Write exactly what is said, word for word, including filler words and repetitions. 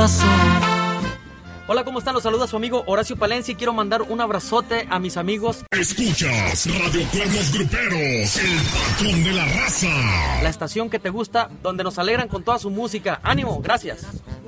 corazón. Hola, ¿cómo están? Los saluda su amigo Horacio Palencia y quiero mandar un abrazote a mis amigos. Escuchas Radio Cuernos Gruperos, el patrón de la raza. La estación que te gusta, donde nos alegran con toda su música. ¡Ánimo! Gracias.